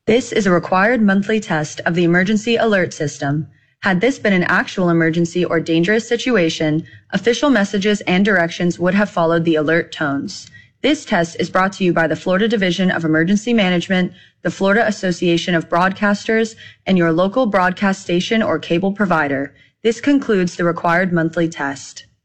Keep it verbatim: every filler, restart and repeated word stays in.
This is a required monthly test of the emergency alert system. Had this been an actual emergency or dangerous situation, official messages and directions would have followed the alert tones. This test is brought to you by the Florida Division of Emergency Management, the Florida Association of Broadcasters, and your local broadcast station or cable provider. This concludes the required monthly test.